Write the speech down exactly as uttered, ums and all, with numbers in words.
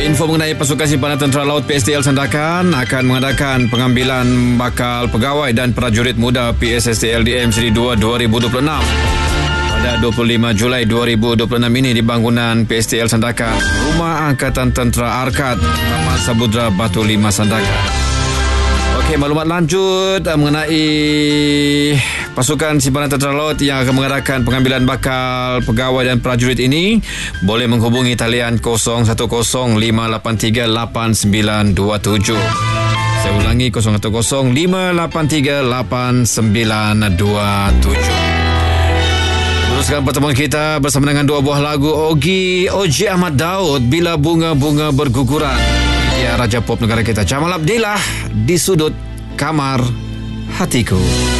Info mengenai pasukan simpanan Tentera Laut P S T L Sandakan akan mengadakan pengambilan bakal pegawai dan prajurit muda P S S T L D M Seri dua dua ribu dua puluh enam pada dua puluh lima Julai dua ribu dua puluh enam ini di bangunan P S T L Sandakan, Rumah Angkatan Tentera Arkad, Taman Samudra Batu Lima Sandakan. Okey, maklumat lanjut mengenai pasukan simpanan Tentera Laut yang akan mengadakan pengambilan bakal pegawai dan prajurit ini boleh menghubungi talian kosong satu kosong lima lapan tiga lapan sembilan dua tujuh. Saya ulangi, kosong satu kosong lima lapan tiga lapan sembilan dua tujuh. Teruskan pertemuan kita bersama dengan dua buah lagu Ogi Oji Ahmad Daud, Bila Bunga-Bunga Berguguran. Ya, Raja Pop negara kita, Jamal Abdillah, Di Sudut Kamar Hatiku.